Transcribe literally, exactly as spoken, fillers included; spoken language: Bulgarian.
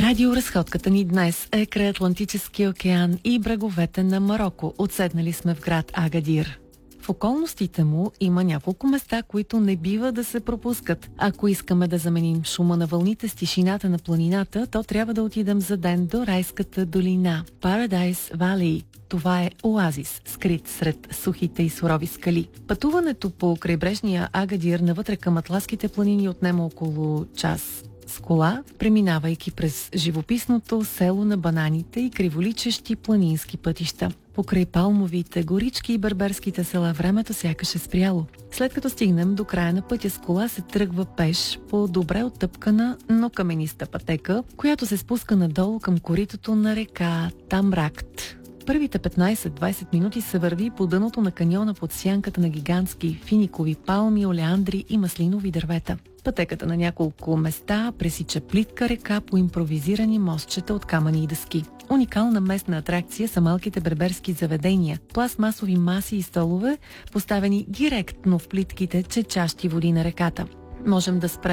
Радиоразходката ни днес е край Атлантическия океан и бреговете на Мароко. Отседнали сме в град Агадир. В околностите му има няколко места, които не бива да се пропускат. Ако искаме да заменим шума на вълните с тишината на планината, то трябва да отидем за ден до райската долина – Paradise Valley. Това е оазис, скрит сред сухите и сурови скали. Пътуването по крайбрежния Агадир навътре към Атласките планини отнема около час с кола, преминавайки през живописното село на бананите и криволичещи планински пътища. Покрай палмовите горички и берберските села времето сякаш е спряло. След като стигнем до края на пътя с кола, се тръгва пеш по добре оттъпкана, но камениста пътека, която се спуска надолу към коритото на река Тамракт. Първите петнайсет-двайсет минути се върви по дъното на каньона под сянката на гигантски финикови палми, олеандри и маслинови дървета. Пътеката на няколко места пресича плитка река по импровизирани мостчета от камъни и дъски. Уникална местна атракция са малките берберски заведения, пластмасови маси и столове, поставени директно в плитките чечащи води на реката. Можем да спрем